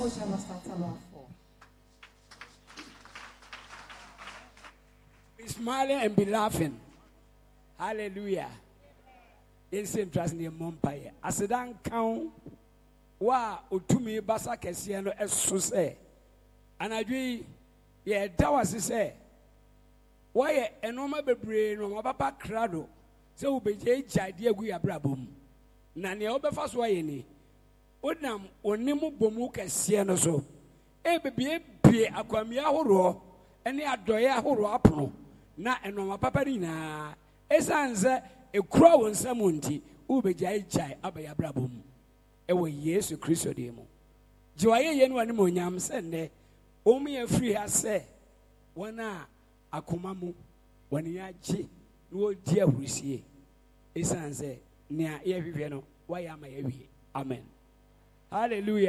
Be smiling and be laughing. Hallelujah. Instant trust in your mumpire. As a dan count, wa utumi basa kesiano esuse. And I agree, yeah, that was to say. Why a normal bebre no papa crado. So be idea we are brabum. Nani obefas way ni. Odam onimu bomu kesiano so. Baby be aquamia horo. Any adoya horo apno. Na enoma paparina. Esanze a crow on Samunti. Ube jai chai abaya brabum. Ewe Yesu Christo demo. Joye yen one mo nyam sende. Omi a free has say. Wana akumamu. Waniachi. No dear Rusie. Esanze. Nia eviano. Why am I? Amen. Hallelujah.